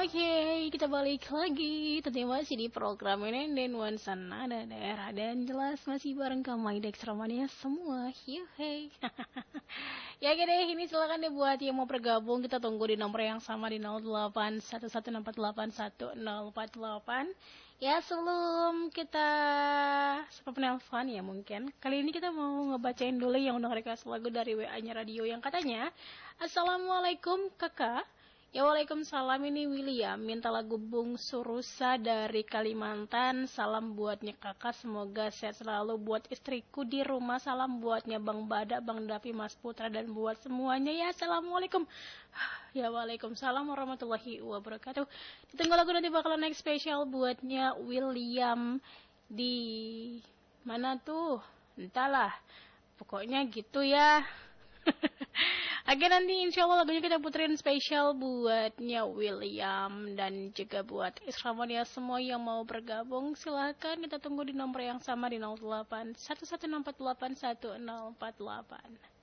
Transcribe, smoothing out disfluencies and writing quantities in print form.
Oke, kita balik lagi. Tentunya masih di program ini dan Nuansa Nada Daerah. Dan jelas masih bareng kamu Idex Romania semua. Yuhey. Ya oke deh, ini silakan deh buat yang mau bergabung. Kita tunggu di nomor yang sama di 0811648148. Ya sebelum kita sempat penelpon ya mungkin. Kali ini kita mau ngebacain dulu yang udah request lagu dari WA-nya radio yang katanya, Assalamualaikum kakak. Ya waalaikumsalam, ini William minta lagu Bungsu Rusa dari Kalimantan. Salam buatnya kakak, semoga sehat selalu. Buat istriku di rumah, salam buatnya Bang Bada, Bang Davi, Mas Putra, dan buat semuanya ya. Assalamualaikum. Ya waalaikumsalam warahmatullahi wabarakatuh. Ditunggu lagu nanti bakalan next spesial buatnya William di mana tuh? Entahlah, pokoknya gitu ya. Oke, nanti insya Allah lagunya kita puterin spesial buatnya William dan juga buat Isramania semua yang mau bergabung. Silahkan kita tunggu di nomor yang sama di 08 11648148.